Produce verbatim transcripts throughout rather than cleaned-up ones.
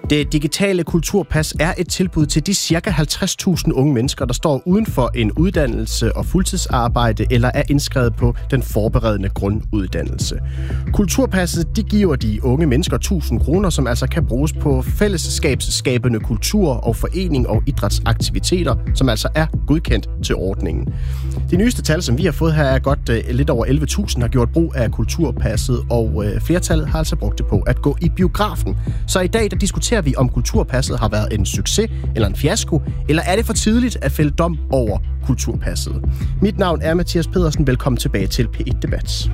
Det digitale kulturpas er et tilbud til de ca. halvtreds tusind unge mennesker, der står uden for en uddannelse og fuldtidsarbejde eller er indskrevet på den forberedende grunduddannelse. Kulturpasset de giver de unge mennesker tusind kroner, som altså kan bruges på fællesskabsskabende kultur og forening og idrætsaktiviteter, som altså er godkendt til ordningen. De nyeste tal, som vi har fået her, er godt uh, lidt over elleve tusind, har gjort brug af kulturpasset, og uh, flertallet har altså brugt det på at gå i biografen. Så i dag der diskuterer vi, om kulturpasset har været en succes eller en fiasko, eller er det for tidligt at fælde dom over kulturpasset? Mit navn er Mathias Pedersen. Velkommen tilbage til P et Debat.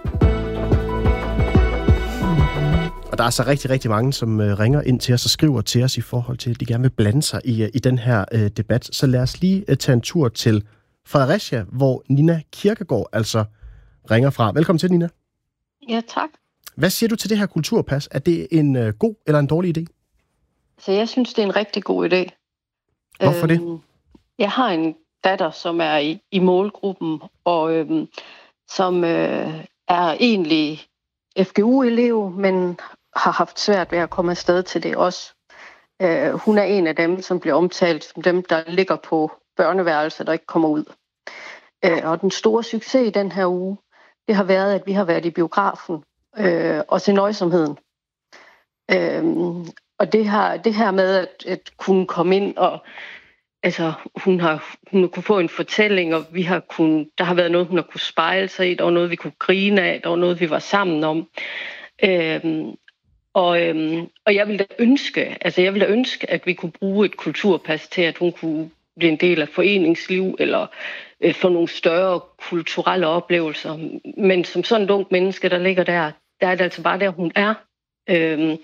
Og der er så rigtig, rigtig mange, som ringer ind til os og skriver til os i forhold til, at de gerne vil blande sig i, i den her uh, debat. Så lad os lige uh, tage en tur til Fredericia, hvor Nina Kirkegaard altså ringer fra. Velkommen til, Nina. Ja, tak. Hvad siger du til det her kulturpas? Er det en uh, god eller en dårlig idé? Så jeg synes, det er en rigtig god idé. Hvorfor det? Øhm, jeg har en datter, som er i, i målgruppen, og øhm, som øh, er egentlig F G U-elev, men har haft svært ved at komme afsted til det også. Øh, hun er en af dem, som bliver omtalt som dem, der ligger på børneværelser, der ikke kommer ud. Øh, og den store succes i den her uge, det har været, at vi har været i biografen øh, og til nøjsomheden. Øh, Og det her, det her med at, at kunne komme ind og altså hun har hun kunne få en fortælling, og vi har kun der har været noget hun har kunne spejle sig i, der var noget vi kunne grine af, der var noget vi var sammen om. Øhm, og øhm, og jeg ville da ønske, altså jeg ville da ønske, at vi kunne bruge et kulturpas til, at hun kunne blive en del af foreningsliv eller øh, få nogle større kulturelle oplevelser. Men som sådan et ungt menneske, der ligger der, der er det altså bare der hun er. Øhm,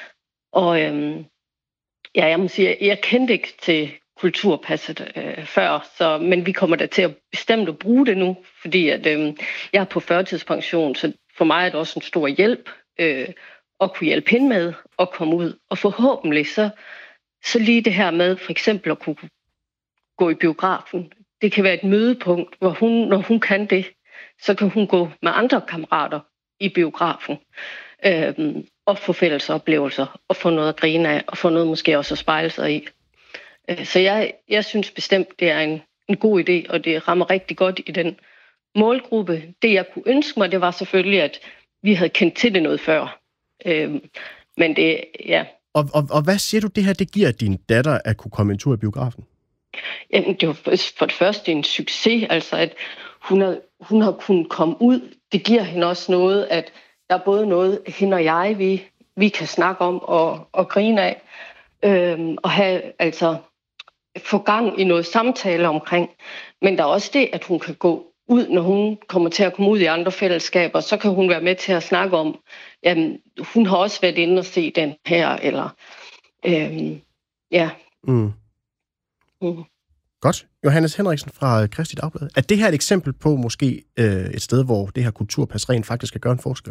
Og øhm, ja, jeg må sige, jeg kendte ikke til kulturpasset øh, før, så, men vi kommer da til at bestemt at bruge det nu, fordi at, øh, jeg er på førtidspension, så for mig er det også en stor hjælp øh, at kunne hjælpe hende med at komme ud. Og forhåbentlig så, så lige det her med for eksempel at kunne gå i biografen, det kan være et mødepunkt, hvor hun, når hun kan det, så kan hun gå med andre kammerater i biografen. Øh, og få fælles oplevelser, og få noget at grine af, og få noget måske også at spejle sig i. Så jeg, jeg synes bestemt, det er en, en god idé, og det rammer rigtig godt i den målgruppe. Det, jeg kunne ønske mig, det var selvfølgelig, at vi havde kendt til det noget før. Øhm, men det, ja. Og, og, og hvad siger du, det her, det giver din datter at kunne komme en tur i biografen? Jamen, det var for det første en succes, altså at hun har, hun har kunnet komme ud. Det giver hende også noget, at der er både noget, hende og jeg, vi, vi kan snakke om og, og grine af, øhm, og have, altså, få gang i noget samtale omkring. Men der er også det, at hun kan gå ud, når hun kommer til at komme ud i andre fællesskaber, så kan hun være med til at snakke om, jamen, hun har også været inde og se den her, eller, øhm, ja. Mm. Mm. Godt. Johannes Henriksen fra Kristeligt Dagblad. Er det her et eksempel på måske øh, et sted, hvor det her kulturpas rent faktisk skal gøre en forskel?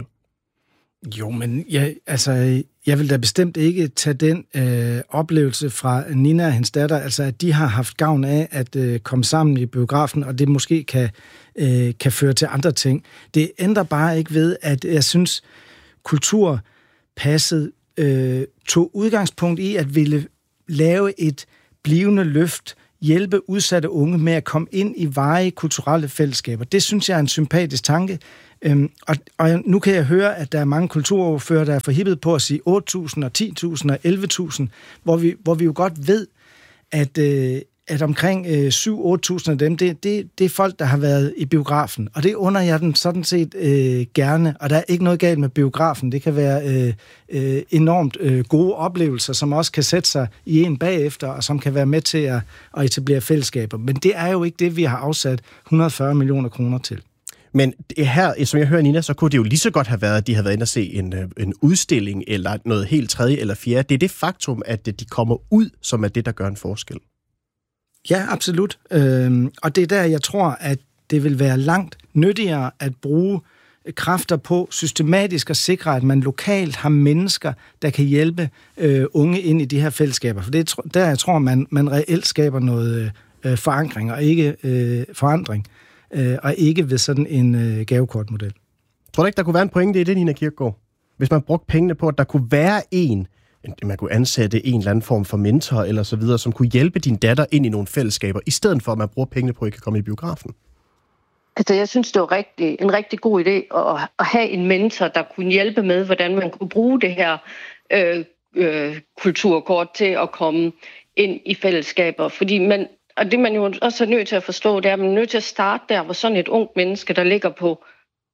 Jo, men jeg, altså, jeg vil da bestemt ikke tage den øh, oplevelse fra Nina og hendes datter, altså at de har haft gavn af at øh, komme sammen i biografen, og det måske kan, øh, kan føre til andre ting. Det ændrer bare ikke ved, at jeg synes, kulturpasset øh, tog udgangspunkt i at ville lave et blivende løft, hjælpe udsatte unge med at komme ind i varige kulturelle fællesskaber. Det synes jeg er en sympatisk tanke. Øhm, og, og nu kan jeg høre, at der er mange kulturordfører, der er forhippet på at sige otte tusind og ti tusind og elleve tusind, hvor vi, hvor vi jo godt ved, at, øh, at omkring øh, syv til otte tusind af dem, det, det, det er folk, der har været i biografen. Og det under jeg dem sådan set øh, gerne. Og der er ikke noget galt med biografen. Det kan være øh, øh, enormt øh, gode oplevelser, som også kan sætte sig i en bagefter, og som kan være med til at, at etablere fællesskaber. Men det er jo ikke det, vi har afsat et hundrede og fyrre millioner kroner til. Men her, som jeg hører Nina, så kunne det jo lige så godt have været, at de havde været inde og se en, en udstilling, eller noget helt tredje eller fjerde. Det er det faktum, at de kommer ud, som er det, der gør en forskel. Ja, absolut. Øhm, og det er der, jeg tror, at det vil være langt nyttigere at bruge kræfter på systematisk at sikre, at man lokalt har mennesker, der kan hjælpe øh, unge ind i de her fællesskaber. For det er der, jeg tror, man, man reelt skaber noget øh, forankring og ikke øh, forandring. Og ikke ved sådan en øh, gavekortmodel. Tror du ikke, der kunne være en pointe i det, Nina Kirkegaard? Hvis man brugte pengene på, at der kunne være en man kunne ansætte en eller anden form for mentor eller så videre, som kunne hjælpe din datter ind i nogle fællesskaber, i stedet for at man bruger pengene på, at I kan komme i biografen? Altså, jeg synes, det var rigtig, en rigtig god idé at, at have en mentor, der kunne hjælpe med, hvordan man kunne bruge det her øh, øh, kulturkort til at komme ind i fællesskaber. Fordi man, og det man jo også er nødt til at forstå, det er, at man er nødt til at starte der, hvor sådan et ungt menneske, der ligger på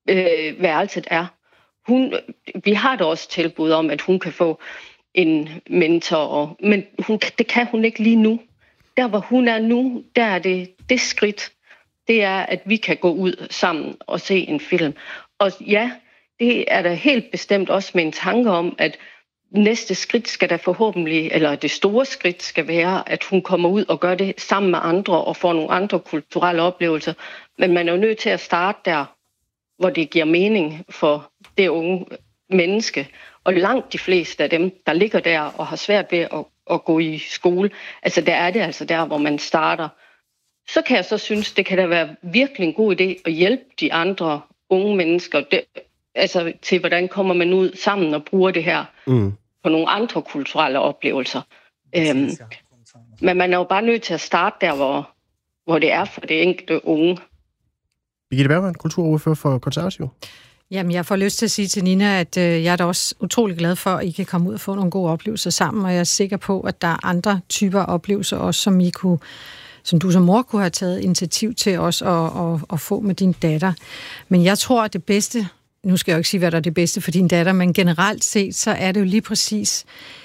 øh, værelset er. Hun, vi har da også tilbud om, at hun kan få en mentor, og, men hun, det kan hun ikke lige nu. Der, hvor hun er nu, der er det, det skridt, det er, at vi kan gå ud sammen og se en film. Og ja, det er da helt bestemt også med en tanke om, at næste skridt skal der forhåbentlig, eller det store skridt skal være, at hun kommer ud og gør det sammen med andre og får nogle andre kulturelle oplevelser. Men man er jo nødt til at starte der, hvor det giver mening for det unge menneske. Og langt de fleste af dem, der ligger der og har svært ved at, at gå i skole, altså der er det altså der, hvor man starter. Så kan jeg så synes, det kan da være virkelig en god idé at hjælpe de andre unge mennesker det, altså til, hvordan kommer man ud sammen og bruger det her mm. på nogle andre kulturelle oplevelser. Øhm, men man er jo bare nødt til at starte der, hvor, hvor det er for det enkelte unge. Birgitte Bergman, kulturordfører for Konservative. Jamen, jeg får lyst til at sige til Nina, at øh, jeg er da også utrolig glad for, at I kan komme ud og få nogle gode oplevelser sammen, og jeg er sikker på, at der er andre typer oplevelser også, som I kunne, som du som mor kunne have taget initiativ til også at, at, at få med din datter. Men jeg tror, at det bedste, nu skal jeg jo ikke sige, hvad der er det bedste for din datter, men generelt set, så er det jo lige præcis,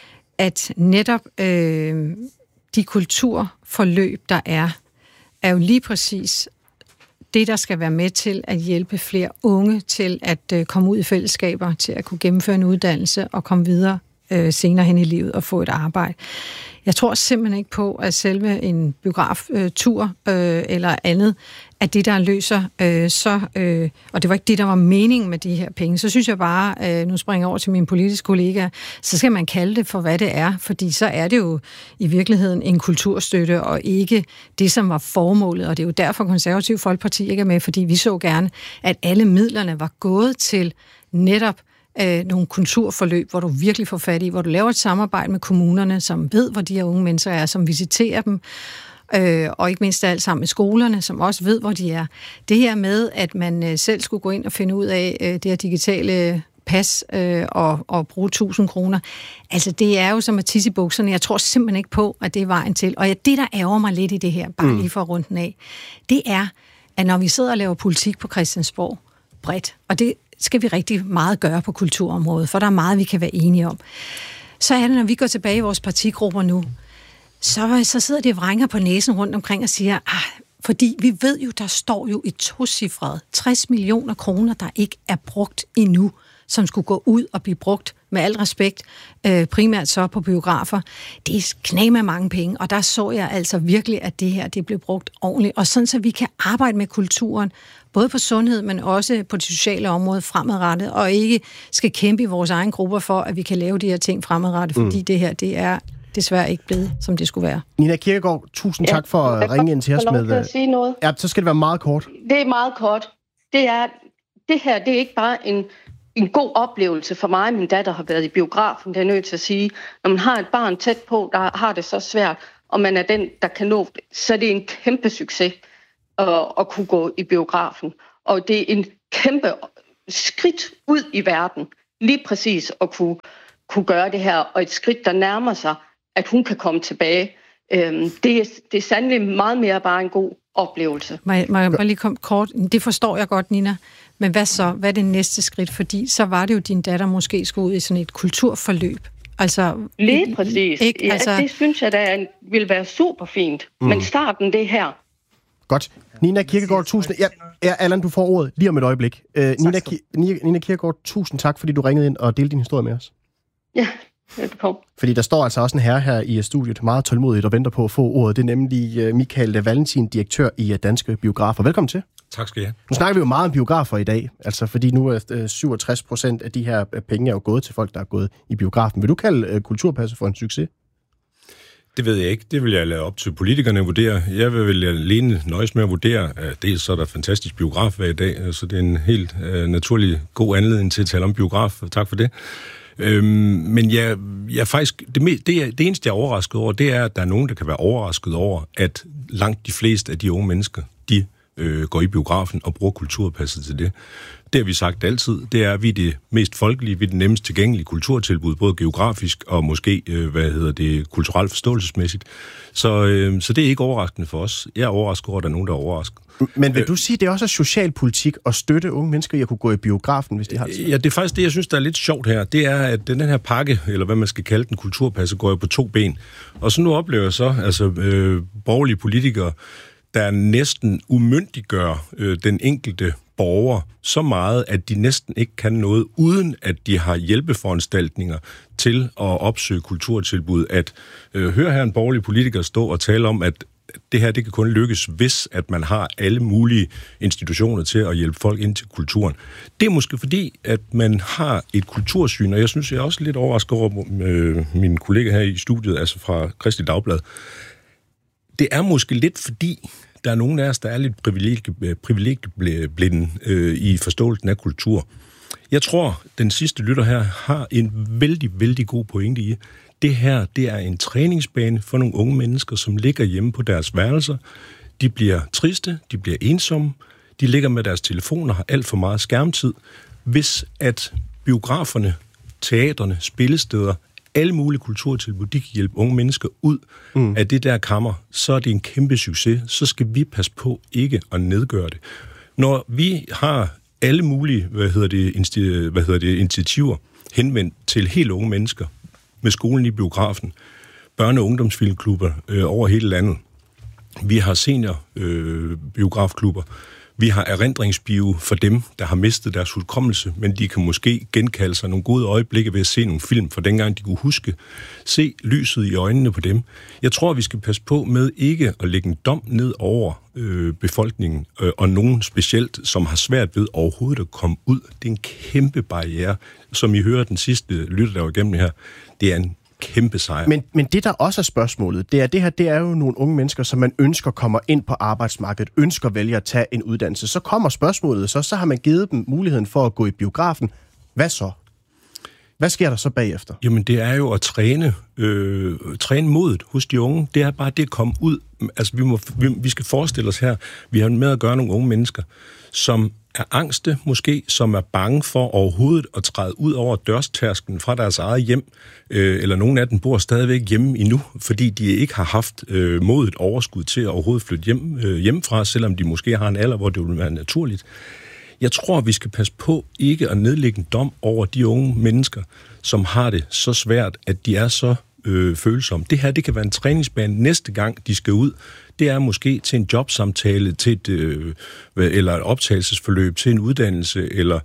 at netop øh, de kulturforløb, der er, er jo lige præcis det, der skal være med til at hjælpe flere unge til at øh, komme ud i fællesskaber, til at kunne gennemføre en uddannelse og komme videre øh, senere hen i livet og få et arbejde. Jeg tror simpelthen ikke på, at selve en biograftur øh, eller andet, at det, der løser øh, så, øh, og det var ikke det, der var meningen med de her penge, så synes jeg bare, øh, nu springer jeg over til mine politiske kollegaer, så skal man kalde det for, hvad det er, fordi så er det jo i virkeligheden en kulturstøtte, og ikke det, som var formålet, og det er jo derfor Konservative Folkeparti ikke er med, fordi vi så gerne, at alle midlerne var gået til netop Øh, nogle kulturforløb, hvor du virkelig får fat i, hvor du laver et samarbejde med kommunerne, som ved, hvor de her unge mennesker er, som visiterer dem, øh, og ikke mindst alt sammen med skolerne, som også ved, hvor de er. Det her med, at man øh, selv skulle gå ind og finde ud af øh, det her digitale pas øh, og, og bruge tusind kroner, altså det er jo som at tisse i bukserne. Jeg tror simpelthen ikke på, at det er vejen til. Og ja, det, der ærger mig lidt i det her, bare lige for at runde den af, det er, at når vi sidder og laver politik på Christiansborg bredt, og det skal vi rigtig meget gøre på kulturområdet, for der er meget, vi kan være enige om. Så er det, når vi går tilbage i vores partigrupper nu, så, så sidder de og vrænger på næsen rundt omkring og siger, ah, fordi vi ved jo, der står jo et tocifret tres millioner kroner, der ikke er brugt endnu, som skulle gå ud og blive brugt, med al respekt, øh, primært så på biografer. Det er knæme mange penge, og der så jeg altså virkelig, at det her det blev brugt ordentligt, og sådan så vi kan arbejde med kulturen, både på sundhed, men også på det sociale område fremadrettet, og ikke skal kæmpe i vores egen grupper for, at vi kan lave de her ting fremadrettet, fordi mm. det her, det er desværre ikke blevet, som det skulle være. Nina Kirkegaard, tusind ja, tak for at ringe ind til os med... At sige noget. Ja, så skal det være meget kort. Det er meget kort. Det er, det her, det er ikke bare en, en god oplevelse for mig. Min datter har været i biografen, det er nødt til at sige. Når man har et barn tæt på, der har det så svært, og man er den, der kan nå, så er det en kæmpe succes at, at kunne gå i biografen. Og det er en kæmpe skridt ud i verden, lige præcis at kunne, kunne gøre det her, og et skridt, der nærmer sig, at hun kan komme tilbage. Øhm, det, er, det er sandelig meget mere bare en god oplevelse. Må jeg, må jeg bare lige komme kort? Det forstår jeg godt, Nina. Men hvad så? Hvad er det næste skridt? Fordi så var det jo, din datter måske skulle ud i sådan et kulturforløb. Altså, lige præcis. Ikke? Ja, altså... det synes jeg da vil være super fint. Mm. Men starten det her. Godt. Nina Kirkegaard, tusind... Ja, ja, Allan, du får ordet lige om et øjeblik. Uh, Nina, Nina, Nina Kirkegaard, tusind tak, fordi du ringede ind og delte din historie med os. Ja, velkommen. Fordi der står altså også en herre her i studiet, meget tålmodigt og venter på at få ordet. Det er nemlig Michael Valentin, direktør i Danske Biografer. Velkommen til. Tak skal I have. Nu snakker vi jo meget om biografer i dag, altså fordi nu er syvogtres procent af de her penge er jo gået til folk, der er gået i biografen. Vil du kalde Kulturpasset for en succes? Det ved jeg ikke. Det vil jeg lade op til politikerne at vurdere. Jeg vil alene nøjes med at vurdere. Dels så er der fantastisk biograf hver i dag, så det er en helt uh, naturlig god anledning til at tale om biograf. Tak for det. Øhm, men jeg jeg faktisk, det, det, det eneste, jeg er overrasket over, det er, at der er nogen, der kan være overrasket over, at langt de fleste af de unge mennesker, de øh, går i biografen og bruger kulturpasset til det. Det har vi sagt altid. Det er, at vi er det mest folkelige, vi er det nemmest tilgængelige kulturtilbud, både geografisk og måske, øh, hvad hedder det, kulturelt forståelsesmæssigt. Så, øh, så det er ikke overraskende for os. Jeg er overrasket over, at der er nogen, der er overrasket. Men vil du sige, at det også er socialpolitik at støtte unge mennesker i at kunne gå i biografen, hvis de har det? Ja, det er faktisk det, jeg synes, der er lidt sjovt her. Det er, at den her pakke, eller hvad man skal kalde den, kulturpasse, går jo på to ben. Og så nu oplever jeg så, altså øh, borgerlige politikere, der næsten umyndiggør øh, den enkelte borger så meget, at de næsten ikke kan noget, uden at de har hjælpeforanstaltninger til at opsøge kulturtilbud. At øh, høre her en borgerlig politiker stå og tale om, at det her det kan kun lykkes, hvis at man har alle mulige institutioner til at hjælpe folk ind til kulturen. Det er måske fordi, at man har et kultursyn, og jeg synes, jeg er også lidt overrasket over øh, mine kollegaer her i studiet, altså fra Kristi Dagblad. Det er måske lidt fordi, der er nogen af os, der er lidt privilegieblinde øh, i forståelsen af kultur. Jeg tror, den sidste lytter her har en vældig, vældig god pointe i. Det her, det er en træningsbane for nogle unge mennesker, som ligger hjemme på deres værelser. De bliver triste, de bliver ensomme, de ligger med deres telefoner og har alt for meget skærmtid. Hvis at biograferne, teatrene, spillesteder, alle mulige kulturtilbud, de kan hjælpe unge mennesker ud mm. af det der kammer, så er det en kæmpe succes. Så skal vi passe på ikke at nedgøre det. Når vi har alle mulige hvad hedder det, insti- hvad hedder det, initiativer henvendt til helt unge mennesker, med skolen i biografen, børne- og ungdomsfilmklubber øh, over hele landet. Vi har senior øh, biografklubber. Vi har erindringsbio for dem, der har mistet deres hukommelse, men de kan måske genkalde sig nogle gode øjeblikke ved at se nogle film, for dengang de kunne huske. Se lyset i øjnene på dem. Jeg tror, vi skal passe på med ikke at lægge en dom ned over øh, befolkningen, øh, og nogen specielt, som har svært ved overhovedet at komme ud. Det er en kæmpe barriere, som I hører den sidste lytter, der var igennem her. Det er en kæmpe sejr. Men, men det, der også er spørgsmålet, det er, det her, det er jo nogle unge mennesker, som man ønsker kommer ind på arbejdsmarkedet, ønsker vælge at tage en uddannelse. Så kommer spørgsmålet, så, så har man givet dem muligheden for at gå i biografen. Hvad så? Hvad sker der så bagefter? Jamen, det er jo at træne, øh, træne modet hos de unge. Det er bare det at komme ud. Altså, vi, må, vi, vi skal forestille os her, vi har med at gøre nogle unge mennesker, som er angste måske, som er bange for overhovedet at træde ud over dørstærsklen fra deres eget hjem, øh, eller nogle af dem bor stadigvæk hjemme endnu, fordi de ikke har haft øh, modet overskud til at overhovedet flytte hjem, øh, hjemmefra, selvom de måske har en alder, hvor det vil være naturligt. Jeg tror, vi skal passe på ikke at nedlægge en dom over de unge mennesker, som har det så svært, at de er så øh, følsomme. Det her, det kan være en træningsbane næste gang, de skal ud. Det er måske til en jobsamtale, til et, øh, eller et optagelsesforløb, til en uddannelse, eller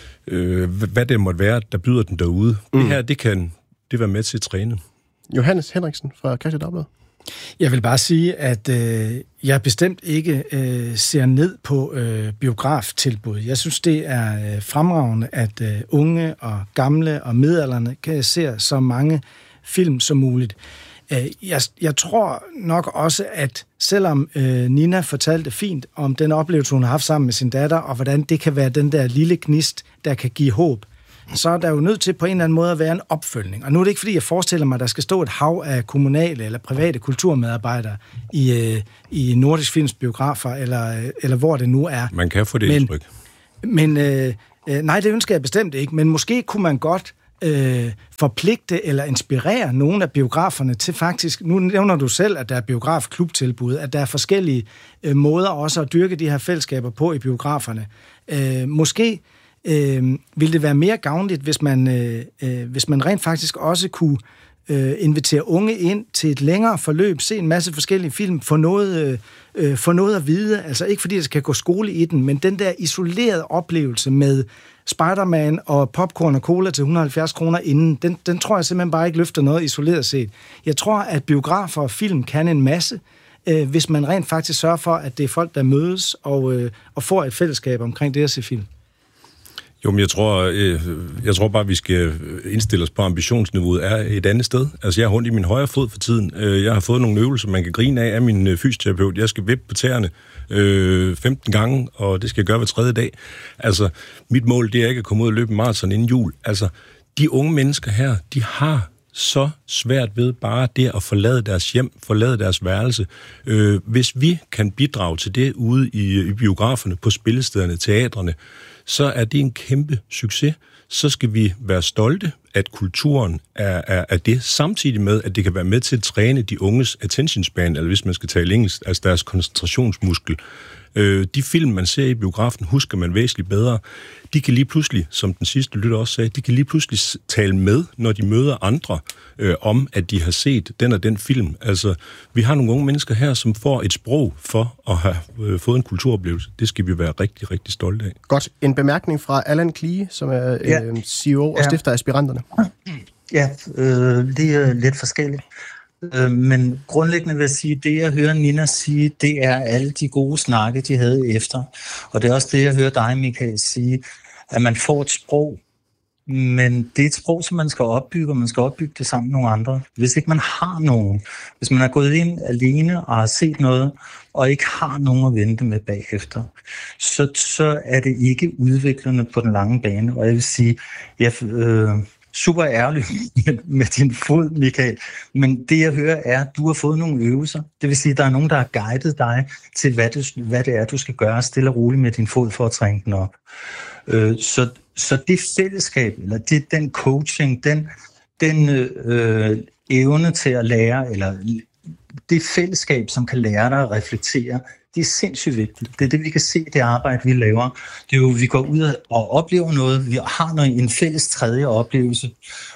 øh, hvad det måtte være, der byder den derude. Mm. Det her, det kan det være med til at træne. Johannes Henriksen fra Kristi Dagblad. Jeg vil bare sige, at øh, jeg bestemt ikke øh, ser ned på øh, biograftilbud. Jeg synes, det er øh, fremragende, at øh, unge og gamle og midaldrende kan se så mange film som muligt. Jeg, jeg tror nok også, at selvom øh, Nina fortalte fint om den oplevelse, hun har haft sammen med sin datter, og hvordan det kan være den der lille gnist, der kan give håb, så er der jo nødt til på en eller anden måde at være en opfølgning. Og nu er det ikke, fordi jeg forestiller mig, at der skal stå et hav af kommunale eller private kulturmedarbejdere i, øh, i Nordisk Films biografer, eller, eller hvor det nu er. Man kan få det indtryk. Men, men øh, øh, nej, det ønsker jeg bestemt ikke, men måske kunne man godt Øh, forpligte eller inspirere nogle af biograferne til faktisk, nu nævner du selv, at der er biografklubtilbud, at der er forskellige øh, måder også at dyrke de her fællesskaber på i biograferne. Øh, måske øh, ville det være mere gavnligt, hvis man, øh, øh, hvis man rent faktisk også kunne øh, invitere unge ind til et længere forløb, se en masse forskellige film, få noget, øh, få noget at vide, altså ikke fordi der skal gå skole i den, men den der isolerede oplevelse med Spider-Man og popcorn og cola til et hundrede og halvfjerds kroner inden, den, den tror jeg simpelthen bare ikke løfter noget isoleret set. Jeg tror, at biografer og film kan en masse, øh, hvis man rent faktisk sørger for, at det er folk, der mødes og, øh, og får et fællesskab omkring det at se film. Jo, men jeg tror, øh, jeg tror bare, vi skal indstille os på, ambitionsniveauet er et andet sted. Altså, jeg har rundt i min højre fod for tiden. Jeg har fået nogle øvelser, man kan grine af af min fysioterapeut. Jeg skal vippe på tæerne øh, femten gange, og det skal jeg gøre hver tredje dag. Altså, mit mål, det er ikke at komme ud og løbe en maraton inden jul. Altså, de unge mennesker her, de har så svært ved bare det at forlade deres hjem, forlade deres værelse. Øh, hvis vi kan bidrage til det ude i, i biograferne, på spillestederne, teatrene, så er det en kæmpe succes. Så skal vi være stolte, at kulturen er, er, er det, samtidig med, at det kan være med til at træne de unges attention span, eller hvis man skal tale engelsk, altså deres koncentrationsmuskel. Øh, de film, man ser i biografen, husker man væsentligt bedre. De kan lige pludselig, som den sidste lytter også sagde, de kan lige pludselig tale med, når de møder andre, øh, om at de har set den og den film. Altså, vi har nogle unge mennesker her, som får et sprog for at have øh, fået en kulturoplevelse. Det skal vi være rigtig, rigtig stolte af. Godt. En bemærkning fra Allan Klige, som er ja. øh, C E O og ja. stifter af Aspiranterne. Ja, øh, det er lidt forskelligt. Men grundlæggende vil jeg sige, det jeg hører Nina sige, det er alle de gode snakke, de havde efter. Og det er også det, jeg hører dig, Michael, sige, at man får et sprog, men det er et sprog, som man skal opbygge, og man skal opbygge det sammen med nogle andre. Hvis ikke man har nogen, hvis man er gået ind alene og har set noget, og ikke har nogen at vente med bagefter, så, så er det ikke udviklende på den lange bane. Og jeg vil sige, jeg... Øh, super ærlig med, med din fod, Michael. Men det, jeg hører, er, at du har fået nogle øvelser. Det vil sige, at der er nogen, der har guidet dig til, hvad det, hvad det er, du skal gøre stille og roligt med din fod for at træne den op. Øh, så, så det fællesskab, eller det, den coaching, den, den øh, evne til at lære, eller det fællesskab, som kan lære dig at reflektere, det er sindssygt vigtigt. Det er det, vi kan se, det arbejde, vi laver. Det er jo, vi går ud og oplever noget. Vi har noget, en fælles tredje oplevelse,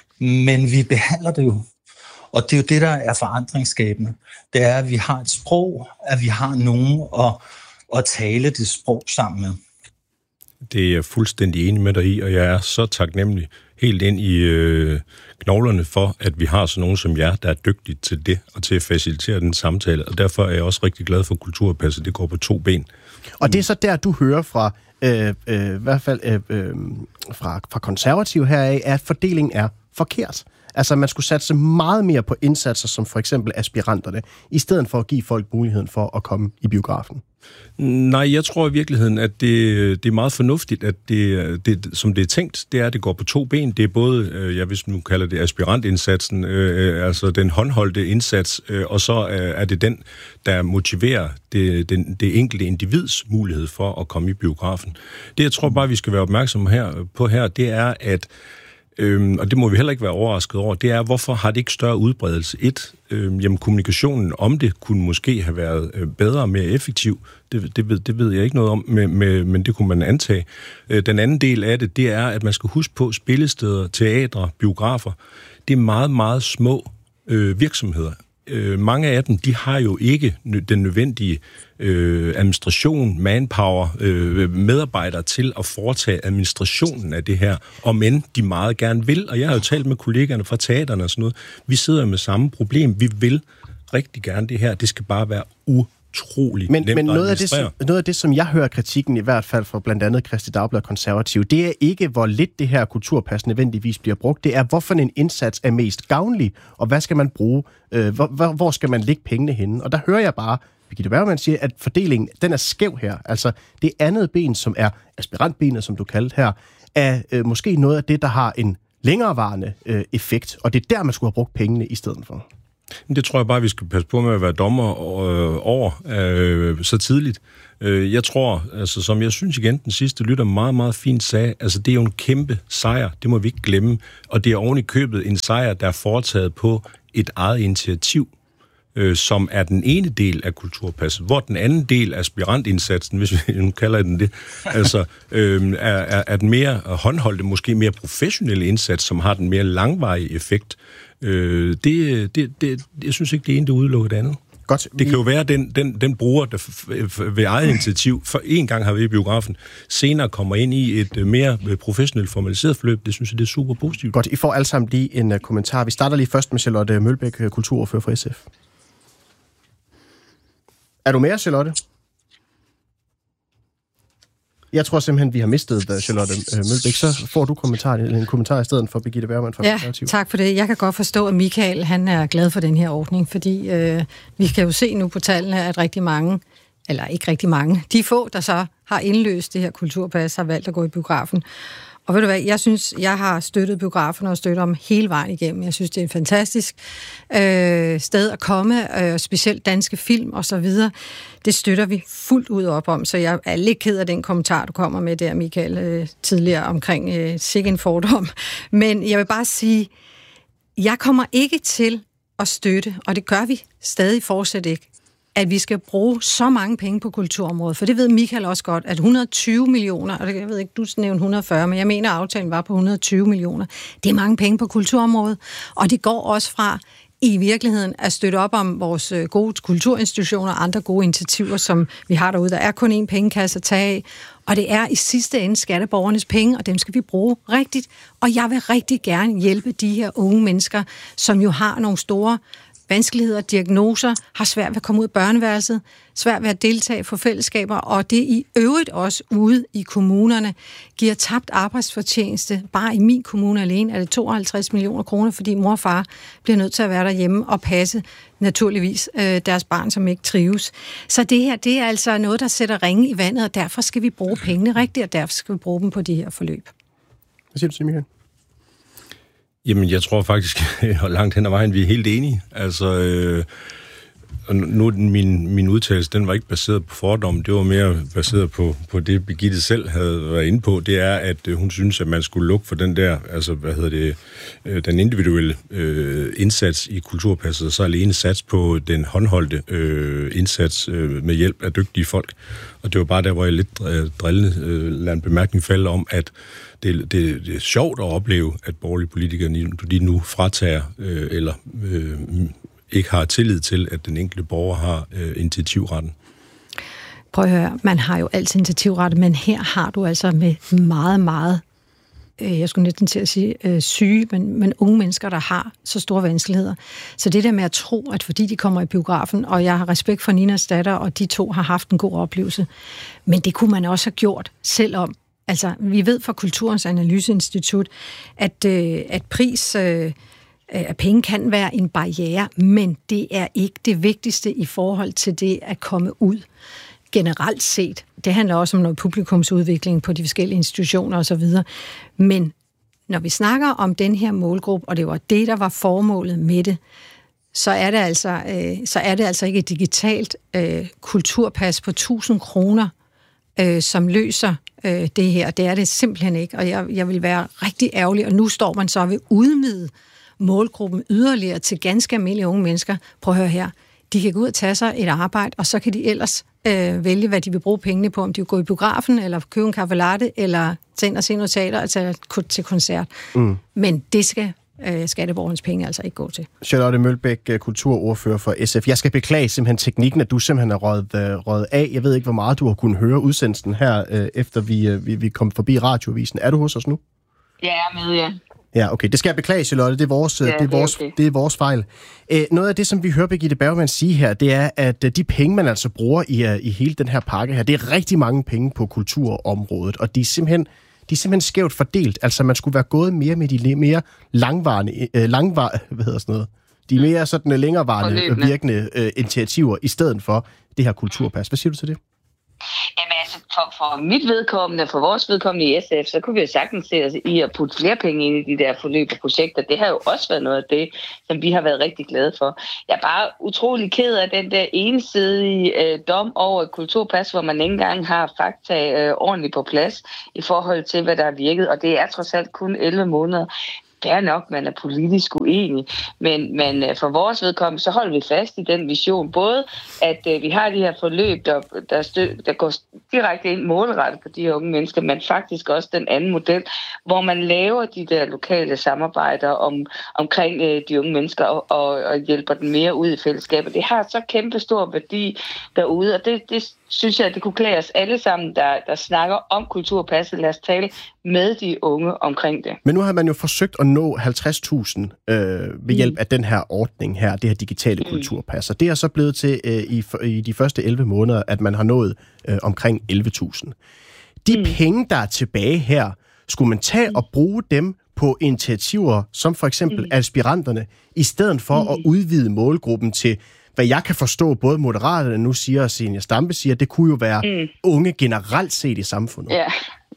men vi behandler det jo. Og det er jo det, der er forandringsskabende. Det er, at vi har et sprog, at vi har nogen at, at tale det sprog sammen med. Det er jeg fuldstændig enig med dig i, og jeg er så taknemmelig helt ind i øh, knoglerne for, at vi har sådan nogen som jer, der er dygtige til det, og til at facilitere den samtale. Og derfor er jeg også rigtig glad for Kulturpasset. Det går på to ben. Og det er så der, du hører fra, øh, øh, i hvert fald øh, øh, fra, fra konservative heraf, at fordelingen er forkert. Altså, man skulle satse meget mere på indsatser, som for eksempel aspiranterne, i stedet for at give folk muligheden for at komme i biografen. Nej, jeg tror i virkeligheden, at det, det er meget fornuftigt, at det, det, som det er tænkt, det er, at det går på to ben. Det er både, jeg hvis nu kalder det aspirantindsatsen, øh, altså den håndholdte indsats, øh, og så øh, er det den, der motiverer det, den, det enkelte individs mulighed for at komme i biografen. Det, jeg tror bare, vi skal være opmærksomme her, på her, det er, at Øhm, og det må vi heller ikke være overrasket over, det er, hvorfor har det ikke større udbredelse? Et, øhm, jamen kommunikationen om det kunne måske have været øh, bedre og mere effektiv. Det, det, ved, det ved jeg ikke noget om, med, med, men det kunne man antage. Øh, den anden del af det, det er, at man skal huske på spillesteder, teatre, biografer. Det er meget, meget små øh, virksomheder. Øh, mange af dem, de har jo ikke den nødvendige øh, administration, manpower, øh, medarbejdere til at foretage administrationen af det her, og men de meget gerne vil. Og jeg har jo talt med kollegerne fra teaterne og sådan noget. Vi sidder med samme problem. Vi vil rigtig gerne det her. Det skal bare være utroligt men, nemt men noget at administrere. af, det, noget af det, som jeg hører kritikken i hvert fald fra blandt andet Kristeligt Dagblad Konservativ, det er ikke, hvor lidt det her kulturpas nødvendigvis bliver brugt. Det er, hvorfor en indsats er mest gavnlig, og hvad skal man bruge? Øh, hvor, hvor, hvor skal man lægge pengene henne? Og der hører jeg bare, Birgitte Bergman siger, at fordelingen, den er skæv her. Altså, det andet ben, som er aspirantbenet, som du kaldte her, er øh, måske noget af det, der har en længerevarende øh, effekt, og det er der, man skulle have brugt pengene i stedet for. Det tror jeg bare, vi skal passe på med at være dommer over øh, så tidligt. Jeg tror, altså som jeg synes igen, den sidste lytter meget, meget fint sagde, altså det er jo en kæmpe sejr, det må vi ikke glemme, og det er oven i købet en sejr, der er foretaget på et eget initiativ, øh, som er den ene del af kulturpasset, hvor den anden del af aspirantindsatsen, hvis vi nu kalder den det, altså øh, er, er, er den mere håndholdte, måske mere professionelle indsats, som har den mere langvarige effekt. Øh, det, det, det, jeg synes ikke, det ene, det udelukker det andet. Godt. Det kan jo være, at den, den, den bruger, der ved eget initiativ, for en gang har vi i biografen, senere kommer ind i et mere professionelt formaliseret forløb. Det synes jeg, det er super positivt. Godt, I får alle sammen lige en uh, kommentar. Vi starter lige først med Charlotte Mølbæk, kulturordfører for S F. Er du med, Charlotte? Jeg tror simpelthen, vi har mistet Charlotte Mølbæk. Så får du kommentar, en kommentar i stedet for Birgitte Bergman fra Konservativ. Ja, tak for det. Jeg kan godt forstå, at Michael han er glad for den her ordning, fordi øh, vi kan jo se nu på tallene, at rigtig mange, eller ikke rigtig mange, de få, der så har indløst det her kulturpas, har valgt at gå i biografen. Og ved du hvad, jeg synes, jeg har støttet biograferne og støtter dem hele vejen igennem. Jeg synes, det er en fantastisk øh, sted at komme, øh, specielt danske film og så videre. Det støtter vi fuldt ud op om, så jeg er lidt ked af den kommentar, du kommer med der, Michael, øh, tidligere omkring øh, sikke en fordom. Men jeg vil bare sige, jeg kommer ikke til at støtte, og det gør vi stadig fortsat ikke, at vi skal bruge så mange penge på kulturområdet. For det ved Michael også godt, at et hundrede og tyve millioner, og jeg ved ikke, du nævnte et hundrede og fyrre, men jeg mener, at aftalen var på et hundrede og tyve millioner. Det er mange penge på kulturområdet, og det går også fra i virkeligheden at støtte op om vores gode kulturinstitutioner og andre gode initiativer, som vi har derude. Der er kun én pengekasse at tage af, og det er i sidste ende skatteborgernes penge, og dem skal vi bruge rigtigt. Og jeg vil rigtig gerne hjælpe de her unge mennesker, som jo har nogle store vanskeligheder, diagnoser, har svært ved at komme ud af børneværelset, svært ved at deltage for fællesskaber, og det i øvrigt også ude i kommunerne giver tabt arbejdsfortjeneste. Bare i min kommune alene er det tooghalvtreds millioner kroner, fordi mor og far bliver nødt til at være derhjemme og passe naturligvis øh, deres barn, som ikke trives. Så det her, det er altså noget, der sætter ringe i vandet, og derfor skal vi bruge pengene rigtigt, og derfor skal vi bruge dem på de her forløb. Hvad siger du til, Michael? Jamen, jeg tror faktisk, og langt hen ad vejen, vi er helt enige. Altså, øh, nu min, min udtalelse, den var ikke baseret på fordom, det var mere baseret på, på det, Birgitte selv havde været inde på. Det er, at øh, hun synes, at man skulle lukke for den der, altså, hvad hedder det, øh, den individuelle øh, indsats i kulturpasset, og så alene sats på den håndholdte øh, indsats øh, med hjælp af dygtige folk. Og det var bare der, hvor jeg lidt øh, drillende øh, lader en bemærkning falde om, at Det, det, det er sjovt at opleve, at borgerlige politikere de nu fratager øh, eller øh, ikke har tillid til, at den enkelte borger har øh, initiativretten. Prøv at høre, man har jo altid initiativretten, men her har du altså med meget, meget, øh, jeg skulle næsten til at sige øh, syge, men, men unge mennesker, der har så store vanskeligheder. Så det der med at tro, at fordi de kommer i biografen, og jeg har respekt for Ninas datter, og de to har haft en god oplevelse, men det kunne man også have gjort, selvom altså, vi ved fra Kulturens Analyseinstitut, at, øh, at pris øh, af penge kan være en barriere, men det er ikke det vigtigste i forhold til det at komme ud generelt set. Det handler også om noget publikumsudvikling på de forskellige institutioner osv. Men når vi snakker om den her målgruppe, og det var det, der var formålet med det, så er det altså, øh, så er det altså ikke et digitalt øh, kulturpas på tusind kroner, øh, som løser øh, det her. Det er det simpelthen ikke, og jeg, jeg vil være rigtig ærgerlig, og nu står man så ved udmide målgruppen yderligere til ganske almindelige unge mennesker. Prøv at høre her. De kan gå ud og tage sig et arbejde, og så kan de ellers øh, vælge, hvad de vil bruge pengene på, om de vil gå i biografen, eller købe en kaffe latte, eller tage ind og se noget teater, og tage til koncert. Mm. Men det skal øh, skatteborgernes penge altså ikke gå til. Charlotte Mølbæk, kulturordfører for S F. Jeg skal beklage simpelthen teknikken, at du simpelthen er røget, øh, røget af. Jeg ved ikke, hvor meget du har kunnet høre udsendelsen her, øh, efter vi, øh, vi, vi kom forbi radioavisen. Er du hos os nu? Ja, jeg er med, ja. Ja, okay. Det skal jeg beklage, Charlotte. Det er vores, ja, det er vores, okay. det er vores fejl. Æ, noget af det, som vi hører Birgitte Bergman sige her, det er, at de penge, man altså bruger i, i hele den her pakke her, det er rigtig mange penge på kulturområdet, og de er simpelthen, de er simpelthen skævt fordelt. Altså, man skulle være gået mere med de mere langvarende, øh, langvar, hvad hedder sådan noget, de mere sådan længerevarende Forløbende. virkende øh, initiativer, i stedet for det her kulturpas. Hvad siger du til det? Jamen altså, for, for mit vedkommende, for vores vedkommende i S F, så kunne vi jo sagtens se os i at putte flere penge ind i de der forløb og projekter. Det har jo også været noget af det, som vi har været rigtig glade for. Jeg er bare utrolig ked af den der ensidige øh, dom over et kulturpas, hvor man ikke engang har fakta øh, ordentligt på plads i forhold til, hvad der er virket. Og det er trods alt kun elleve måneder. Det er nok, man er politisk uenig, men, men for vores vedkommende, så holder vi fast i den vision. Både, at uh, vi har de her forløb, der, der, stø, der går direkte ind målrettet på de her unge mennesker, men faktisk også den anden model, hvor man laver de der lokale samarbejder om, omkring uh, de unge mennesker og, og, og hjælper dem mere ud i fællesskabet. Det har så kæmpe stor værdi derude, og det, det synes jeg, at det kunne klæde os alle sammen, der, der snakker om kulturpasset. Lad os tale med de unge omkring det. Men nu har man jo forsøgt at nå halvtreds tusind øh, ved hjælp mm. af den her ordning her, det her digitale mm. kulturpas. Og det er så blevet til øh, i, i de første elleve måneder, at man har nået øh, omkring elleve tusind. De mm. penge, der er tilbage her, skulle man tage mm. og bruge dem på initiativer, som for eksempel mm. aspiranterne, i stedet for mm. at udvide målgruppen til, hvad jeg kan forstå, både Moderaterne nu siger, og Zenia Stampe siger, det kunne jo være mm. unge generelt set i samfundet. Ja.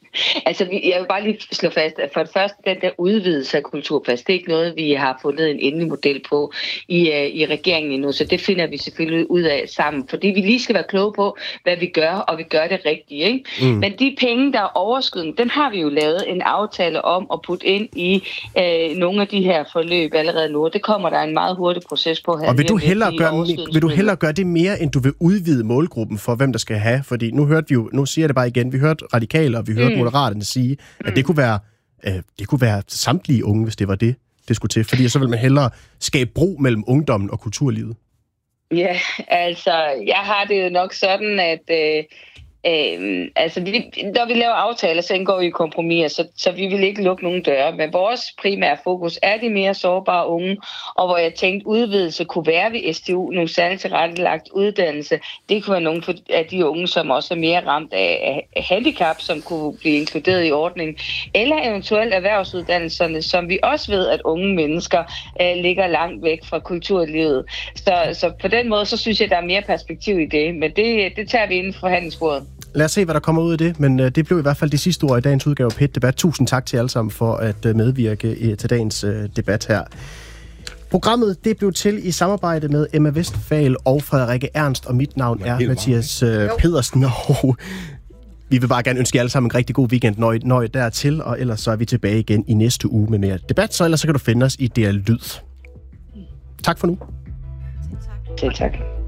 Altså, jeg vil bare lige slå fast, at for det første, den der udvidelse af kulturpas, det er ikke noget, vi har fundet en endelig model på i, uh, i regeringen endnu, så det finder vi selvfølgelig ud af sammen, fordi vi lige skal være kloge på, hvad vi gør, og vi gør det rigtigt, ikke? Mm. Men de penge, der er overskydende, den har vi jo lavet en aftale om at putte ind i uh, nogle af de her forløb allerede nu, det kommer der en meget hurtig proces på her. Og vil du hellere gøre, vil du hellere gøre det mere, end du vil udvide målgruppen for, hvem der skal have? Fordi nu hørte vi jo, nu siger jeg det bare igen, vi hørte Radikale, og vi hørte mm. Moderaterne sige, at mm. det kunne være øh, det kunne være samtlige unge, hvis det var det, det skulle til. Fordi så vil man hellere skabe bro mellem ungdommen og kulturlivet. Ja, altså, jeg har det jo nok sådan, at øh, øh, altså, vi, når vi laver aftaler, så indgår vi i kompromiser, så, så vi vil ikke lukke nogen døre. Men vores primære fokus er de mere sårbare unge, og hvor jeg tænkte, udvidelse kunne være ved S T U, nogle særligt tilrettelagt uddannelse. Det kunne være nogle af de unge, som også er mere ramt af, af handicap, som kunne blive inkluderet i ordningen, eller eventuelt erhvervsuddannelserne, som vi også ved, at unge mennesker øh, ligger langt væk fra kulturlivet. Så, så på den måde, så synes jeg, der er mere perspektiv i det, men det, det tager vi inden for forhandlingsbordet. Lad os se, hvad der kommer ud af det, men det blev i hvert fald de sidste ord i dagens udgave af P et Debat. Tusind tak til jer alle sammen for at medvirke til dagens debat her. Programmet det blev til i samarbejde med Emma Westphal og Frederikke Ernst, og mit navn er Mathias meget. Pedersen. Og vi vil bare gerne ønske jer alle sammen en rigtig god weekend, når I, når I dertil, og ellers så er vi tilbage igen i næste uge med mere debat, så ellers så kan du finde os i D R Lyd. Tak for nu. Tak. tak.